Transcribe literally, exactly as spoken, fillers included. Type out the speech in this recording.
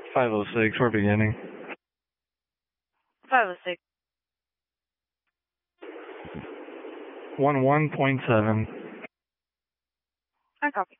five oh six, we're beginning. five oh six. one one point seven. I copy.